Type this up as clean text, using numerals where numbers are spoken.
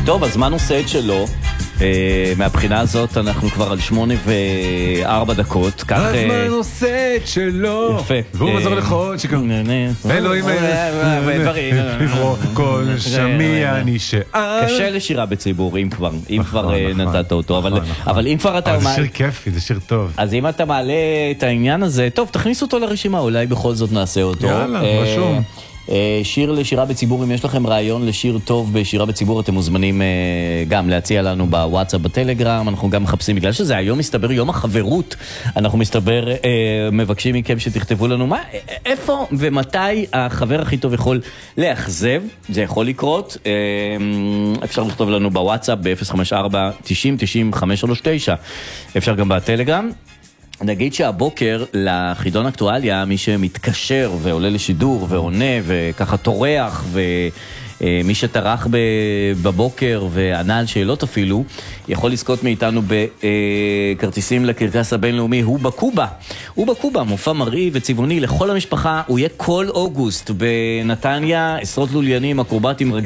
טוב, הזמן עושה את שלו. מהבחינה הזאת אנחנו כבר על 8:04. הזמן עושה את שלו. יפה. והוא מזור לך עוד שגם אלוהים כל שמיע נשאר. קשה לשירה בציבור, אם כבר נתת אותו. אבל אם כבר אתה... זה שיר כיפי, זה שיר טוב. אז אם אתה מעלה את העניין הזה, טוב, תכניס אותו לרשימה, אולי בכל זאת נעשה אותו. יאללה, רשום. שיר לשירה בציבור, אם יש לכם רעיון לשיר טוב בשירה בציבור, אתם מוזמנים גם להציע לנו בוואטסאפ, בטלגרם. אנחנו גם מחפשים, בגלל שזה היום מסתבר יום החברות, אנחנו מבקשים מכם שתכתבו לנו איפה ומתי החבר הכי טוב יכול לאכזב. זה יכול לקרות, אפשר לכתוב לנו בוואטסאפ ב-054-90-90-539, אפשר גם בטלגרם. נגיד שהבוקר לחידון אקטואליה, מי שמתקשר ועולה לשידור ועונה וככה תורח, ומי שטרח בבוקר וענה על שאלות אפילו, יכול לזכות מאיתנו בכרטיסים לקרקס הבינלאומי הוא בקובה. הוא בקובה, מופע מרהיב וצבעוני לכל המשפחה. הוא יהיה כל אוגוסט בנתניה, עשרות לוליינים, אקרובטים,